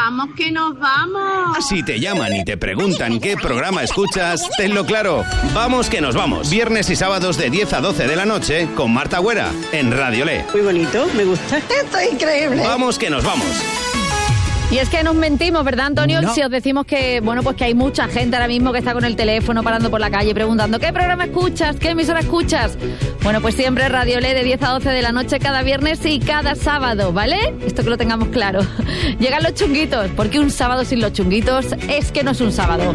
vamos, que nos vamos. Si te llaman y te preguntan qué programa escuchas, tenlo claro. Vamos que nos vamos. Viernes y sábados de 10 a 12 de la noche con Marta Güera en Radio Le. Muy bonito, me gusta. Esto es increíble. Vamos que nos vamos. Y es que nos mentimos, ¿verdad, Antonio? No. Si os decimos que, bueno, pues que hay mucha gente ahora mismo que está con el teléfono parando por la calle preguntando ¿qué programa escuchas? ¿Qué emisora escuchas? Bueno, pues siempre Radio Le de 10 a 12 de la noche cada viernes y cada sábado, ¿vale? Esto que lo tengamos claro. Llegan los chunguitos, porque un sábado sin los chunguitos es que no es un sábado.